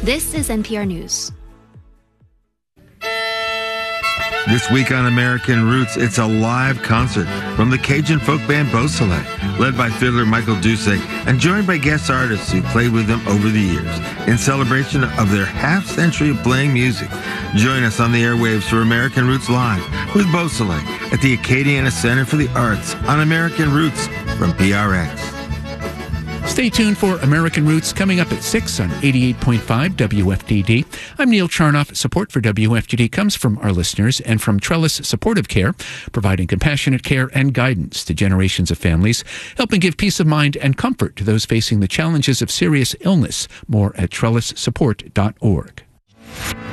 This is NPR News. This week on American Roots, it's a live concert from the Cajun folk band Beausoleil, led by fiddler Michael Doucet, and joined by guest artists who played with them over the years in celebration of their half-century of playing music. Join us on the airwaves for American Roots Live with Beausoleil at the Acadiana Center for the Arts on American Roots from PRX. Stay tuned for American Roots coming up at 6 on 88.5 WFDD. I'm Neil Charnoff. Support for WFDD comes from our listeners and from Trellis Supportive Care, providing compassionate care and guidance to generations of families, helping give peace of mind and comfort to those facing the challenges of serious illness. More at trellissupport.org.